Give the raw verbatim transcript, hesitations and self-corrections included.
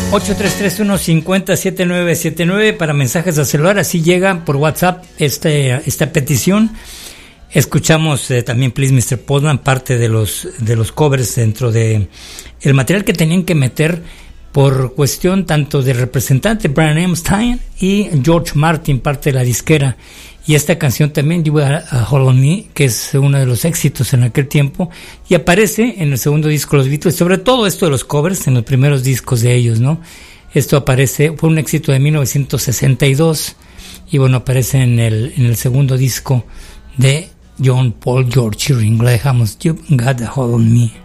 ocho tres tres uno cinco cero siete nueve siete nueve para mensajes a celular. Así llega por WhatsApp este, esta petición. Escuchamos eh, también Please mister Postman, parte de los, de los covers dentro de el material que tenían que meter por cuestión tanto del representante Brian Epstein y George Martin, parte de la disquera. Y esta canción también, You Got a Hold on Me, que es uno de los éxitos en aquel tiempo, y aparece en el segundo disco de los Beatles, sobre todo esto de los covers en los primeros discos de ellos, ¿no? Esto aparece, fue un éxito de mil novecientos sesenta y dos, y bueno, aparece en el, en el segundo disco de John, Paul, George y Ringo. La dejamos, You Got a Hold on Me.